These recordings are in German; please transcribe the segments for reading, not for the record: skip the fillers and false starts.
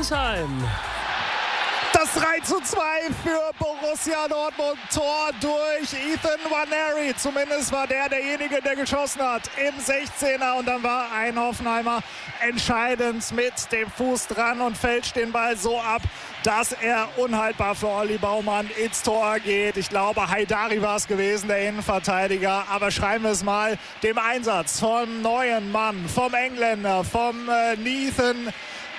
Sinsheim. Das 3:2 für Borussia Dortmund. Tor durch Ethan Nwaneri. Zumindest war derjenige, der geschossen hat im 16er. Und dann war ein Hoffenheimer entscheidend mit dem Fuß dran und fälscht den Ball so ab, dass er unhaltbar für Olli Baumann ins Tor geht. Ich glaube, Haidari war es gewesen, der Innenverteidiger. Aber schreiben wir es mal dem Einsatz vom neuen Mann, vom Engländer, vom Ethan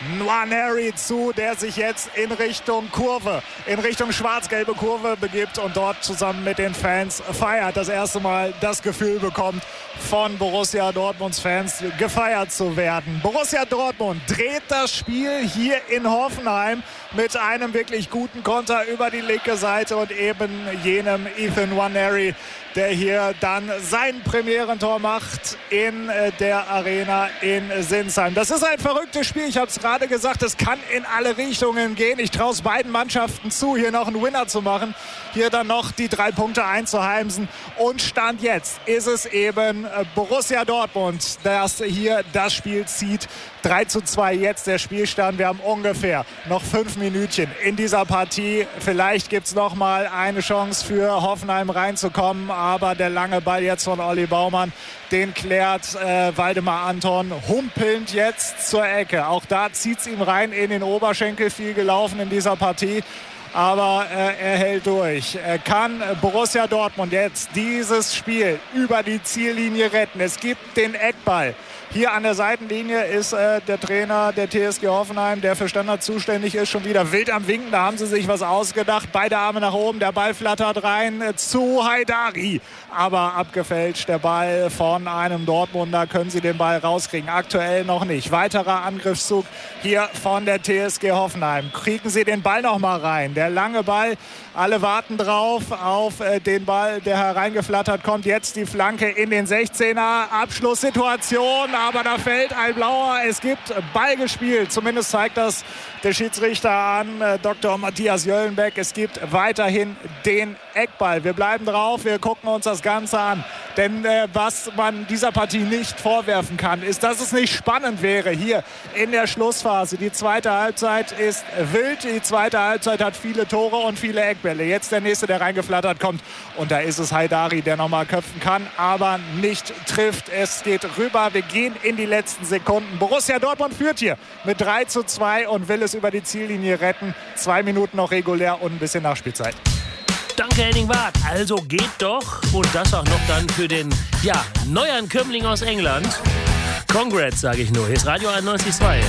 Nwaneri zu, der sich jetzt in Richtung Kurve, in Richtung schwarz-gelbe Kurve begibt und dort zusammen mit den Fans feiert. Das erste Mal das Gefühl bekommt, von Borussia Dortmunds Fans gefeiert zu werden. Borussia Dortmund dreht das Spiel hier in Hoffenheim mit einem wirklich guten Konter über die linke Seite und eben jenem Ethan Nwaneri, der hier dann sein Premierentor macht in der Arena in Sinsheim. Das ist ein verrücktes Spiel, ich habe es gerade gesagt, es kann in alle Richtungen gehen. Ich traue es beiden Mannschaften zu, hier noch einen Winner zu machen, hier dann noch die 3 Punkte einzuheimsen. Und Stand jetzt ist es eben Borussia Dortmund, das hier das Spiel zieht. 3:2 jetzt der Spielstand. Wir haben ungefähr noch 5 Minütchen in dieser Partie. Vielleicht gibt es noch mal eine Chance für Hoffenheim reinzukommen. Aber der lange Ball jetzt von Olli Baumann, den klärt Waldemar Anton humpelnd jetzt zur Ecke. Auch da zieht es ihm rein in den Oberschenkel. Viel gelaufen in dieser Partie. Aber er hält durch. Kann Borussia Dortmund jetzt dieses Spiel über die Ziellinie retten? Es gibt den Eckball. Hier an der Seitenlinie ist der Trainer der TSG Hoffenheim, der für Standard zuständig ist, schon wieder wild am Winken. Da haben sie sich was ausgedacht. Beide Arme nach oben, der Ball flattert rein zu Haidari. Aber abgefälscht der Ball von einem Dortmunder. Können sie den Ball rauskriegen? Aktuell noch nicht. Weiterer Angriffszug hier von der TSG Hoffenheim. Kriegen sie den Ball noch mal rein? Der lange Ball, alle warten drauf auf den Ball, der hereingeflattert kommt. Jetzt die Flanke in den 16er. Abschlusssituation, aber da fällt ein Blauer. Es gibt Ball gespielt. Zumindest zeigt das der Schiedsrichter an, Dr. Matthias Jöllenbeck. Es gibt weiterhin den Eckball. Wir bleiben drauf, wir gucken uns das Ganze an. Denn was man dieser Partie nicht vorwerfen kann, ist, dass es nicht spannend wäre hier in der Schlussphase. Die zweite Halbzeit ist wild. Die zweite Halbzeit hat viele Tore und viele Eckbälle. Jetzt der nächste, der reingeflattert kommt. Und da ist es Haidari, der nochmal köpfen kann, aber nicht trifft. Es geht rüber. Wir gehen in die letzten Sekunden. Borussia Dortmund führt hier mit 3:2 und will es über die Ziellinie retten. 2 Minuten noch regulär und ein bisschen Nachspielzeit. Danke, Henning Wart. Also geht doch. Und das auch noch dann für den Neuankömmling aus England. Congrats, sage ich nur. Hier ist Radio 91.2.